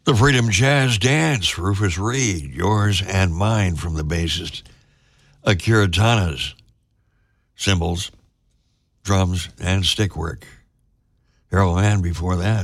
The Freedom Jazz Dance, Rufus Reid, Yours and Mine from the bassist Akira Tana's. Cymbals, drums, and stick work. Harold Land before that.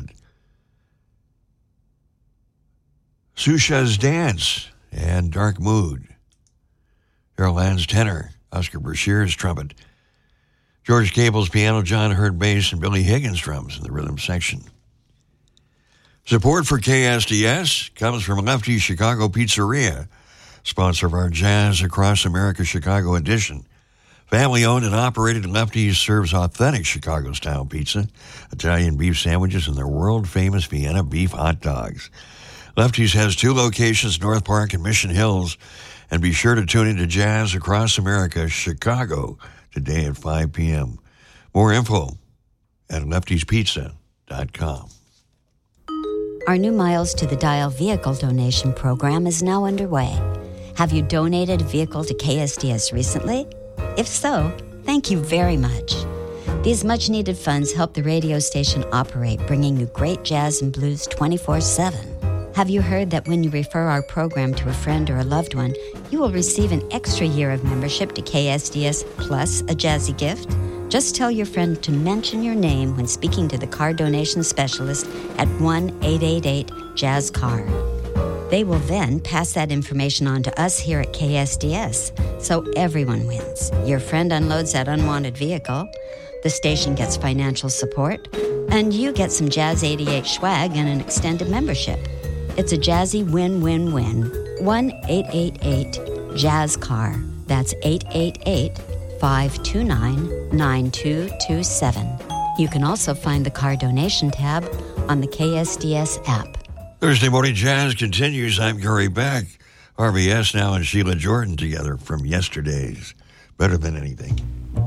Susha's Dance and Dark Mood. Harold Land's tenor, Oscar Brashear's trumpet. George Cable's piano, John Hurt bass, and Billy Higgins drums in the rhythm section. Support for KSDS comes from Lefty's Chicago Pizzeria, sponsor of our Jazz Across America Chicago edition. Family-owned and operated, Lefty's serves authentic Chicago-style pizza, Italian beef sandwiches, and their world-famous Vienna beef hot dogs. Lefty's has 2 locations, North Park and Mission Hills, and be sure to tune into Jazz Across America Chicago today at 5 p.m. More info at leftyspizza.com. Our new Miles to the Dial vehicle donation program is now underway. Have you donated a vehicle to KSDS recently? If so, thank you very much. These much-needed funds help the radio station operate, bringing you great jazz and blues 24/7. Have you heard that when you refer our program to a friend or a loved one, you will receive an extra year of membership to KSDS plus a jazzy gift? Just tell your friend to mention your name when speaking to the car donation specialist at 1-888-JAZZ-CAR. They will then pass that information on to us here at KSDS, so everyone wins. Your friend unloads that unwanted vehicle, the station gets financial support, and you get some Jazz 88 swag and an extended membership. It's a jazzy win-win-win. 1-888-JAZZ-CAR. That's 888-529-9227. You can also find the car donation tab on the KSDS app. Thursday Morning Jazz continues. I'm Gary Beck. RBS now and Sheila Jordan together from yesterday's Better Than Anything.